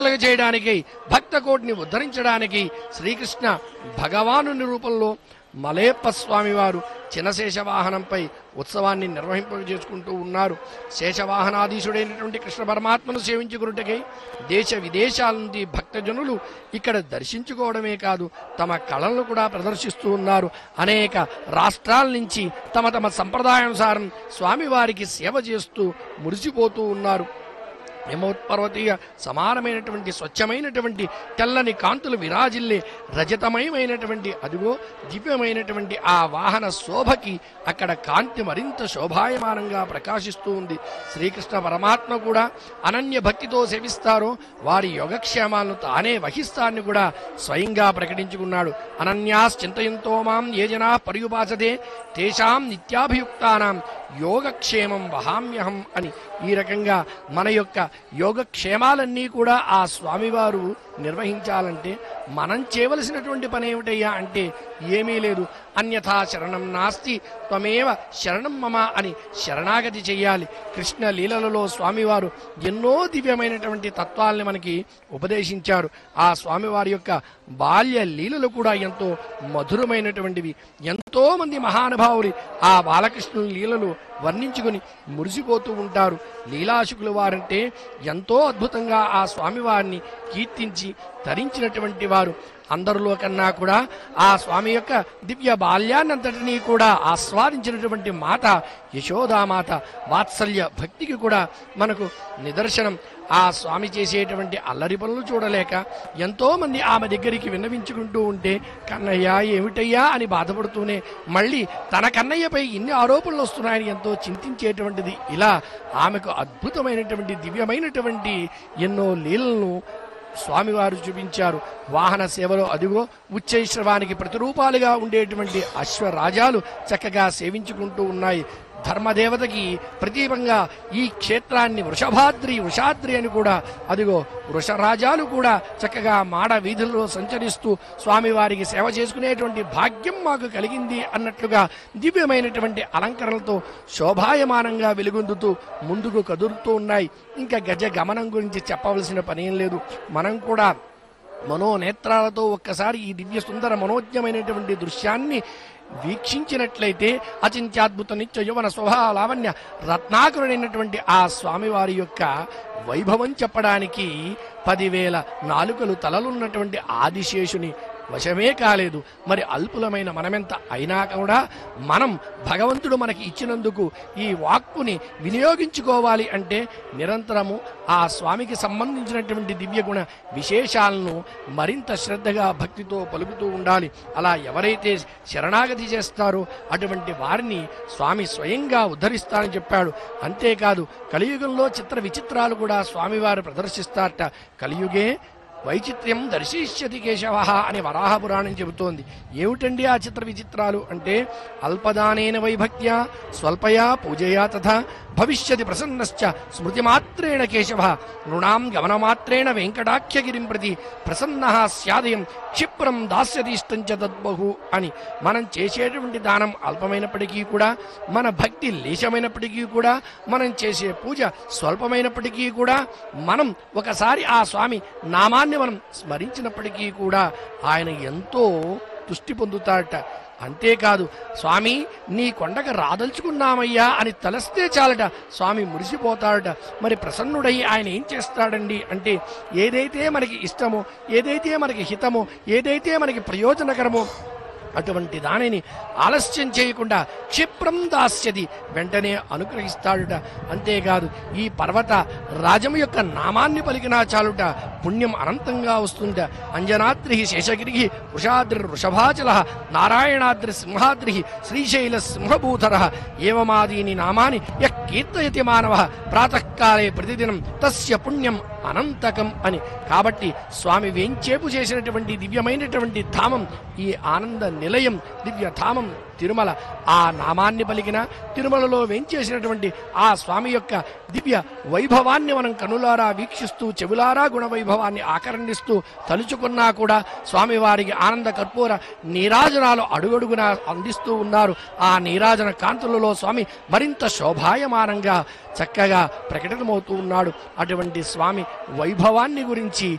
చేయడానికి, భక్త కోటిని ఉద్ధరించడానికి శ్రీకృష్ణ భగవానుని రూపంలో మలయప్ప స్వామి వారు చినశేషవాహనంపై ఉత్సవాన్ని నిర్వహింపజేసుకుంటూ ఉన్నారు. శేషవాహనాధీశుడైనటువంటి కృష్ణ పరమాత్మను సేవించుకున్నట్టుకై దేశ విదేశాల నుండి భక్తజనులు ఇక్కడ దర్శించుకోవడమే కాదు, తమ కళలను కూడా ప్రదర్శిస్తూ ఉన్నారు. అనేక రాష్ట్రాల నుంచి తమ తమ సంప్రదాయానుసారం స్వామివారికి సేవ చేస్తూ మురిసిపోతూ ఉన్నారు. హిమోత్పర్వతీయ సమానమైనటువంటి స్వచ్ఛమైనటువంటి తెల్లని కాంతులు విరాజిల్లే రజతమయమైనటువంటి అదిగో దివ్యమైనటువంటి ఆ వాహన శోభకి అక్కడ కాంతి మరింత శోభాయమానంగా ప్రకాశిస్తూ ఉంది. శ్రీకృష్ణ పరమాత్మ కూడా అనన్య భక్తితో సేవిస్తారో వారి యోగక్షేమాలను తానే వహిస్తాన్ని కూడా స్వయంగా ప్రకటించుకున్నాడు. అనన్యాశ్చింతయంతో మాం ఏ జనా పర్యుపాసతే తేషాం నిత్యాభియుక్తానాం యోగక్షేమం వహామ్యహం అని ఈ రకంగా మన యొక్క యోగక్షేమాలన్నీ కూడా ఆ స్వామివారు నిర్వహించాలంటే మనం చేయవలసినటువంటి పని ఏమిటయ్యా అంటే ఏమీ లేదు. అన్యథా శరణం నాస్తి త్వమేవ శరణం మమ అని శరణాగతి చెయ్యాలి. కృష్ణ లీలలలో స్వామివారు ఎన్నో దివ్యమైనటువంటి తత్వాల్ని మనకి ఉపదేశించారు. ఆ స్వామివారి యొక్క బాల్య లీలలు కూడా ఎంతో మధురమైనటువంటివి. ఎంతో మంది మహానుభావులు ఆ బాలకృష్ణుని లీలలు వర్ణించుకుని మురిసిపోతూ ఉంటారు. లీలాశుకుల వారంటే ఎంతో అద్భుతంగా ఆ స్వామివారిని కీర్తించి తరించినటువంటి వారు. అందరిలో కన్నా కూడా ఆ స్వామి యొక్క దివ్య బాల్యాన్నంతటినీ కూడా ఆస్వాదించినటువంటి మాత యశోదామాత వాత్సల్య భక్తికి కూడా మనకు నిదర్శనం. ఆ స్వామి చేసేటువంటి అల్లరి పనులు చూడలేక ఎంతో మంది ఆమె దగ్గరికి విన్నవించుకుంటూ ఉంటే కన్నయ్య ఏమిటయ్యా అని బాధపడుతూనే మళ్ళీ తన కన్నయ్యపై ఇన్ని ఆరోపణలు వస్తున్నాయని ఎంతో చింతించేటువంటిది. ఇలా ఆమెకు అద్భుతమైనటువంటి దివ్యమైనటువంటి ఎన్నో లీలలను స్వామివారు చూపించారు. వాహన సేవలో అదిగో ఉచ్చైశ్రవానికి ప్రతిరూపాలుగా ఉండేటువంటి అశ్వరాజాలు చక్కగా సేవించుకుంటూ ఉన్నాయి. ధర్మదేవతకి ప్రతీపంగా ఈ క్షేత్రాన్ని వృషాద్రి అని కూడా అదిగో వృషరాజాలు కూడా చక్కగా మాడ వీధుల్లో సంచరిస్తూ స్వామివారికి సేవ చేసుకునేటువంటి భాగ్యం మాకు కలిగింది అన్నట్లుగా దివ్యమైనటువంటి అలంకరణలతో శోభాయమానంగా వెలుగొందుతూ ముందుకు కదులుతూ ఉన్నాయి. ఇంకా గజ గమనం గురించి చెప్పవలసిన పనేం లేదు. మనం కూడా మనోనేత్రాలతో ఒక్కసారి ఈ దివ్య సుందర మనోజ్ఞమైనటువంటి దృశ్యాన్ని వీక్షించినట్లయితే అచింత్యాద్భుత నిత్య యువన స్వభావ లావణ్య రత్నాకరుడైనటువంటి ఆ స్వామివారి యొక్క వైభవం చెప్పడానికి 10,000 నాలుకలు తలలున్నటువంటి ఆదిశేషుని వశమే కాలేదు. మరి అల్పులమైన మనమెంత అయినా కూడా మనం భగవంతుడు మనకి ఇచ్చినందుకు ఈ వాక్కుని వినియోగించుకోవాలి అంటే నిరంతరము ఆ స్వామికి సంబంధించినటువంటి దివ్య గుణ విశేషాలను మరింత శ్రద్ధగా భక్తితో పలుకుతూ ఉండాలి. అలా ఎవరైతే శరణాగతి చేస్తారో అటువంటి వారిని స్వామి స్వయంగా ఉద్ధరిస్తానని చెప్పాడు. అంతేకాదు కలియుగంలో చిత్ర విచిత్రాలు కూడా స్వామివారు ప్రదర్శిస్తారట. కలియుగే వైచిత్ర్యం దర్శిష్యతి కేశవ అని వరాహ పురాణం చెబుతోంది. ఏమిటండి ఆ చిత్ర విచిత్రాలు అంటే అల్పదానేన వైభక్త్యా స్వల్పయా పూజయా తథా భవిష్యతి ప్రసన్నశ్చ స్మృతిమాత్రేణ కేశవ నృణాం గమనమాత్రేణ వెంకటాఖ్యగిరిం ప్రతి ప్రసన్నః స్యాదయం క్షిప్రం దాస్యతీష్టంచ తద్బహు అని. మనం చేసేటువంటి దానం అల్పమైనప్పటికీ కూడా, మన భక్తి లేశమైనప్పటికీ కూడా, మనం చేసే పూజ స్వల్పమైనప్పటికీ కూడా, మనం ఒకసారి ఆ స్వామి నామాన్ని మనం స్మరించినప్పటికీ కూడా ఆయన ఎంతో తుష్టి పొందుతాడట. అంతేకాదు స్వామి నీ కొండకు రాదలుచుకున్నామయ్యా అని తలస్తే చాలట స్వామి మురిసిపోతాడట. మరి ప్రసన్నుడై ఆయన ఏం చేస్తాడండి అంటే ఏదైతే మనకి ఇష్టమో, ఏదైతే మనకి హితమో, ఏదైతే మనకి ప్రయోజనకరమో అటువంటి దానిని ఆలస్యం చేయకుండా క్షిప్రం దాస్యది వెంటనే అనుగ్రహిస్తాడుట. అంతేకాదు ఈ పర్వత రాజము యొక్క నామాన్ని పలికినా చాలుట పుణ్యం అనంతంగా వస్తుంట. అంజనాద్రి శేషగిరి వృషాద్రి వృషభాచల నారాయణాద్రి సింహాద్రి శ్రీశైల సింహభూధర ఏవమాదీని నామాని యః కీర్తయతి మానవ ప్రాతకాలే ప్రతిదినం తస్య పుణ్యం అనంతకం అని. కాబట్టి స్వామి వేంచేపు చేసినటువంటి దివ్యమైనటువంటి ధామం ఈ ఆనంద నిలయం దివ్య ధామం తిరుమల. ఆ నామాన్ని పలికిన తిరుమలలో వేంచేసినటువంటి ఆ స్వామి యొక్క దివ్య వైభవాన్ని మనం కనులారా వీక్షిస్తూ చెవులారా గుణ వైభవాన్ని ఆకర్ణిస్తూ తలుచుకున్నా కూడా స్వామివారికి ఆనంద కర్పూర నీరాజనాలు అడుగడుగునా అందిస్తూ ఉన్నారు. ఆ నీరాజన కాంతులలో స్వామి మరింత శోభాయమానంగా చక్కగా ప్రకటనమవుతూ ఉన్నాడు. అటువంటి స్వామి వైభవాన్ని గురించి